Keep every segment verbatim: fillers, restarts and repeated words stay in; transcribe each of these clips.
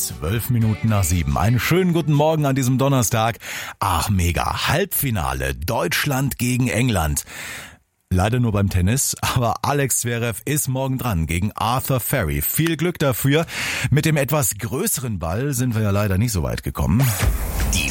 Zwölf Minuten nach sieben. Einen schönen guten Morgen an diesem Donnerstag. Ach, mega. Halbfinale. Deutschland gegen England. Leider nur beim Tennis, aber Alex Zverev ist morgen dran gegen Arthur Ferry. Viel Glück dafür. Mit dem etwas größeren Ball sind wir ja leider nicht so weit gekommen. Die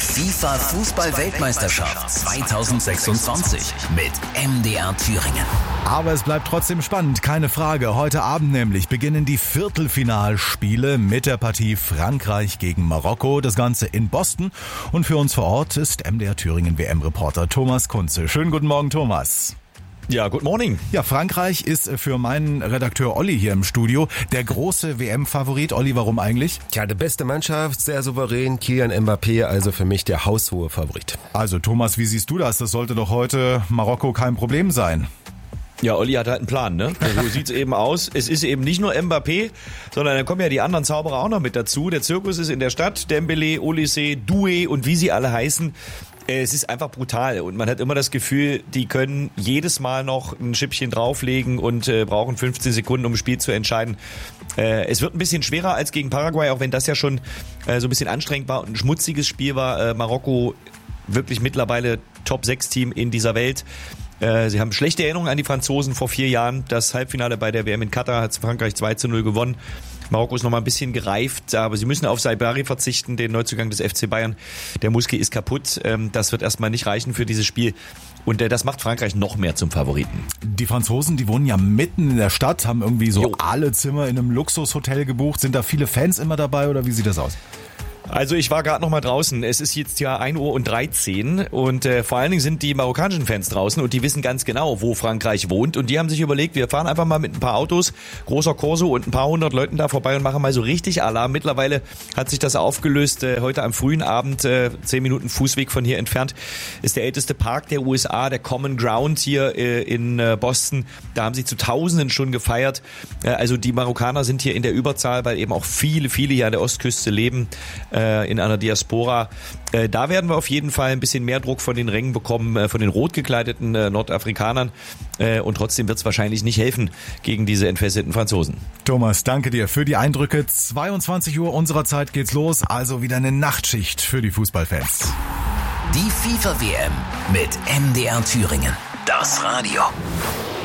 FIFA-Fußball-Weltmeisterschaft zwanzig sechsundzwanzig mit M D R Thüringen. Aber es bleibt trotzdem spannend, keine Frage. Heute Abend nämlich beginnen die Viertelfinalspiele mit der Partie Frankreich gegen Marokko. Das Ganze in Boston. Und für uns vor Ort ist M D R Thüringen W M-Reporter Thomas Kunze. Schönen guten Morgen, Thomas. Ja, good morning. Ja, Frankreich ist für meinen Redakteur Olli hier im Studio der große W M-Favorit. Olli, warum eigentlich? Tja, die beste Mannschaft, sehr souverän, Kylian Mbappé, also für mich der haushohe Favorit. Also Thomas, wie siehst du das? Das sollte doch heute Marokko kein Problem sein. Ja, Olli hat halt einen Plan, ne? So sieht's eben aus. Es ist eben nicht nur Mbappé, sondern da kommen ja die anderen Zauberer auch noch mit dazu. Der Zirkus ist in der Stadt, Dembélé, Olise, Doué und wie sie alle heißen. Es ist einfach brutal und man hat immer das Gefühl, die können jedes Mal noch ein Schippchen drauflegen und äh, brauchen fünfzehn Sekunden, um das Spiel zu entscheiden. Äh, es wird ein bisschen schwerer als gegen Paraguay, auch wenn das ja schon äh, so ein bisschen anstrengend war und ein schmutziges Spiel war. Äh, Marokko wirklich mittlerweile Top sechs Team in dieser Welt. Äh, sie haben schlechte Erinnerungen an die Franzosen vor vier Jahren. Das Halbfinale bei der W M in Katar hat Frankreich zwei zu null gewonnen. Marokko ist noch mal ein bisschen gereift, aber sie müssen auf Saibari verzichten, den Neuzugang des F C Bayern. Der Muskel ist kaputt. Das wird erstmal nicht reichen für dieses Spiel. Und das macht Frankreich noch mehr zum Favoriten. Die Franzosen, die wohnen ja mitten in der Stadt, haben irgendwie so Jo. alle Zimmer in einem Luxushotel gebucht. Sind da viele Fans immer dabei oder wie sieht das aus? Also ich war gerade noch mal draußen. Es ist jetzt ja ein Uhr und dreizehn und äh, vor allen Dingen sind die marokkanischen Fans draußen und die wissen ganz genau, wo Frankreich wohnt. Und die haben sich überlegt, wir fahren einfach mal mit ein paar Autos, großer Corso und ein paar hundert Leuten da vorbei und machen mal so richtig Alarm. Mittlerweile hat sich das aufgelöst. Äh, heute am frühen Abend, äh, zehn Minuten Fußweg von hier entfernt, ist der älteste Park der U S A, der Common Ground hier äh, in äh, Boston. Da haben sie zu Tausenden schon gefeiert. Äh, also die Marokkaner sind hier in der Überzahl, weil eben auch viele, viele hier an der Ostküste leben. In einer Diaspora. Da werden wir auf jeden Fall ein bisschen mehr Druck von den Rängen bekommen, von den rot gekleideten Nordafrikanern. Und trotzdem wird es wahrscheinlich nicht helfen gegen diese entfesselten Franzosen. Thomas, danke dir für die Eindrücke. zweiundzwanzig Uhr unserer Zeit geht's los, also wieder eine Nachtschicht für die Fußballfans. Die FIFA-W M mit M D R Thüringen. Das Radio.